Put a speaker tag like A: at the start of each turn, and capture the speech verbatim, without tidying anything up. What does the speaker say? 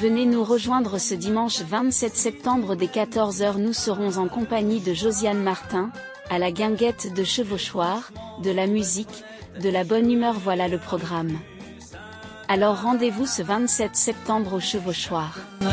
A: Venez nous rejoindre ce dimanche vingt-sept septembre dès quatorze heures. Nous serons en compagnie de Josiane Martin, à la guinguette de Chevauchoir, de la musique, de la bonne humeur. Voilà le programme. Alors rendez-vous ce vingt-sept septembre au Chevauchoir.